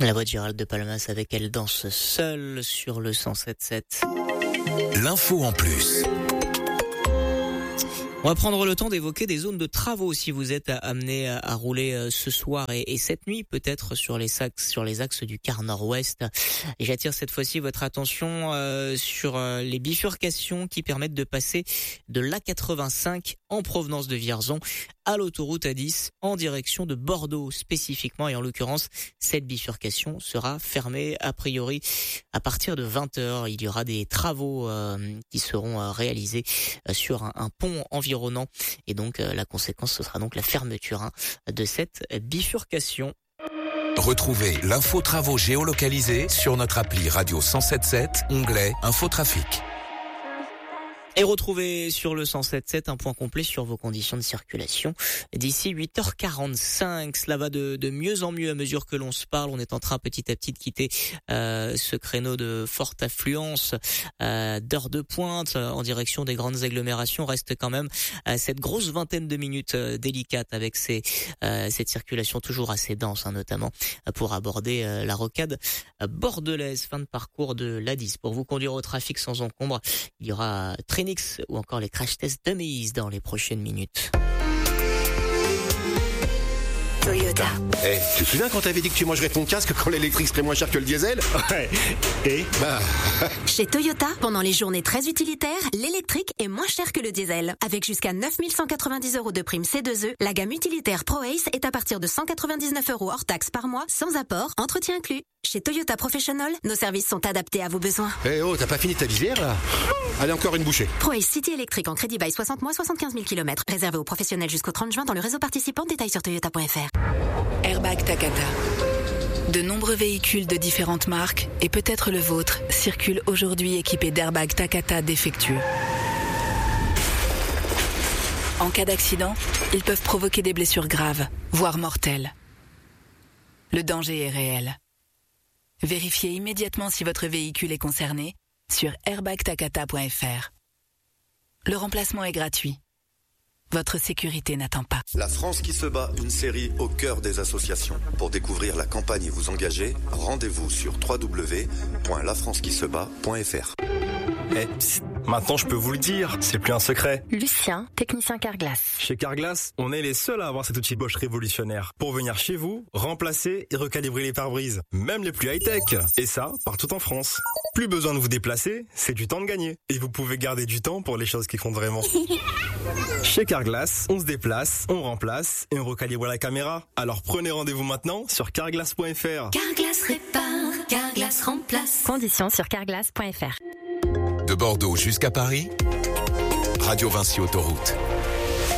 La voix de Gérald de Palmas avec Elle danse seule sur le 107.7. L'info en plus. On va prendre le temps d'évoquer des zones de travaux si vous êtes amené à rouler ce soir et cette nuit peut-être sur les axes du quart nord-ouest. Et j'attire cette fois-ci votre attention sur les bifurcations qui permettent de passer de l'A85 en provenance de Vierzon à l'autoroute A10 en direction de Bordeaux spécifiquement, et en l'occurrence cette bifurcation sera fermée a priori à partir de 20h. Il y aura des travaux qui seront réalisés sur un pont environnant, et donc la conséquence ce sera donc la fermeture de cette bifurcation. Retrouvez l'info travaux géolocalisée sur notre appli Radio 107.7, onglet Infotrafic. Et retrouvez sur le 107.7 un point complet sur vos conditions de circulation d'ici 8h45. Cela va de mieux en mieux à mesure que l'on se parle. On est en train petit à petit de quitter ce créneau de forte affluence d'heures de pointe en direction des grandes agglomérations. Reste quand même cette grosse vingtaine de minutes délicate avec cette circulation toujours assez dense, notamment pour aborder la rocade bordelaise. Fin de parcours de l'A10. Pour vous conduire au trafic sans encombre, il y aura Trinix ou encore les crash tests Dummies dans les prochaines minutes. Toyota. Tu te souviens quand t'avais dit que tu mangerais ton casque quand l'électrique serait moins cher que le diesel? Ouais. Et Chez Toyota, pendant les journées très utilitaires, l'électrique est moins cher que le diesel. Avec jusqu'à 9 190 € de prime C2E, la gamme utilitaire ProAce est à partir de 199 € hors taxe par mois, sans apport, entretien inclus. Chez Toyota Professional, nos services sont adaptés à vos besoins. T'as pas fini ta visière là? Allez, encore une bouchée. ProAce City électrique en crédit by 60 mois, 75 000 km. Réservé aux professionnels jusqu'au 30 juin dans le réseau participant. Détails sur toyota.fr. Airbag Takata. De nombreux véhicules de différentes marques, et peut-être le vôtre, circulent aujourd'hui équipés d'airbags Takata défectueux. En cas d'accident, ils peuvent provoquer des blessures graves, voire mortelles. Le danger est réel. Vérifiez immédiatement si votre véhicule est concerné sur airbagtakata.fr. Le remplacement est gratuit. Votre sécurité n'attend pas. La France qui se bat, une série au cœur des associations. Pour découvrir la campagne et vous engager, rendez-vous sur www.lafrancequisebat.fr. Maintenant je peux vous le dire, c'est plus un secret. Lucien, technicien Carglass. Chez Carglass, on est les seuls à avoir cet outil Bosch révolutionnaire pour venir chez vous, remplacer et recalibrer les pare-brises, même les plus high-tech. Et ça, partout en France. Plus besoin de vous déplacer, c'est du temps de gagner. Et vous pouvez garder du temps pour les choses qui comptent vraiment. Chez Carglass, on se déplace, on remplace et on recalibre la caméra. Alors prenez rendez-vous maintenant sur carglass.fr. Carglass répare, Carglass remplace. Conditions sur carglass.fr. De Bordeaux jusqu'à Paris, Radio Vinci Autoroute.